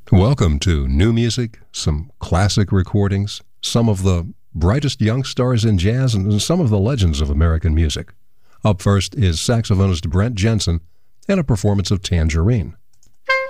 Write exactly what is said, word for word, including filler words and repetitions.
Welcome to new music, some classic recordings, some of the brightest young stars in jazz, and some of the legends of American music. Up first is saxophonist Brent Jensen and a performance of Tangerine.